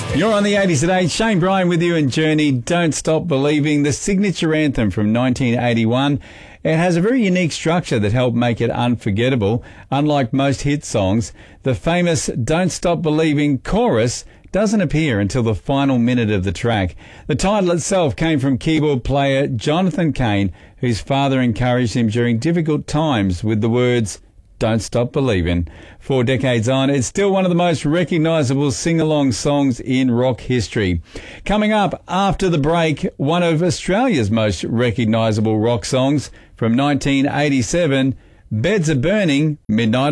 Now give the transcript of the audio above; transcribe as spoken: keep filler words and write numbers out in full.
You're on the eighties today. Shane Bryan with you and Journey, Don't Stop Believing, the signature anthem from nineteen eighty-one. It has a very unique structure that helped make it unforgettable. Unlike most hit songs, the famous Don't Stop Believing chorus doesn't appear until the final minute of the track. The title itself came from keyboard player Jonathan Cain, whose father encouraged him during difficult times with the words, "Don't Stop Believing." Four decades on, it's still one of the most recognisable sing-along songs in rock history. Coming up after the break, one of Australia's most recognisable rock songs from nineteen eighty-seven, Beds Are Burning, Midnight